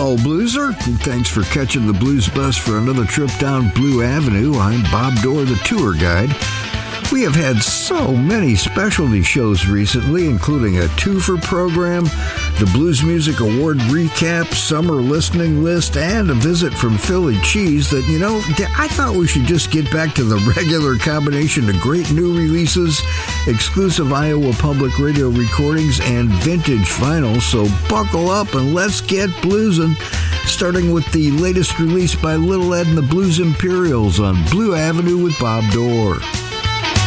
fellow blueser. Thanks for catching the blues bus for another trip down Blue Avenue. I'm Bob Dorr, the tour guide. We have had so many specialty shows recently, including a twofer program, the Blues Music Award recap, summer listening list, and a visit from Philly Cheese that, I thought we should just get back to the regular combination of great new releases, exclusive Iowa Public Radio recordings, and vintage vinyl. So buckle up and let's get bluesin', starting with the latest release by Little Ed and the Blues Imperials on Blue Avenue with Bob Dorr.